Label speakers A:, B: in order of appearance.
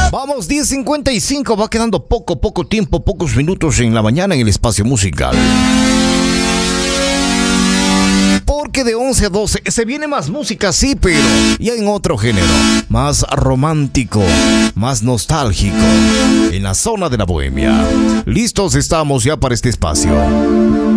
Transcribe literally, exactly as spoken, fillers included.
A: Vamos, diez cincuenta y cinco, va quedando poco, poco tiempo, pocos minutos en la mañana en el espacio musical. Porque de once a doce se viene más música, sí, pero ya en otro género, más romántico, más nostálgico, en la zona de la bohemia. Listos estamos ya para este espacio.